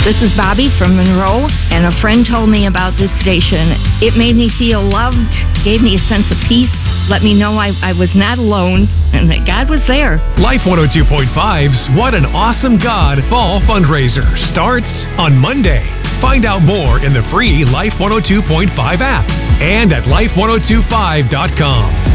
This is Bobby from Monroe, and a friend told me about this station. It made me feel loved, gave me a sense of peace, let me know I was not alone, and that God was there. Life 102.5's What an Awesome God Fall Fundraiser starts on Monday. Find out more in the free Life 102.5 app and at life1025.com.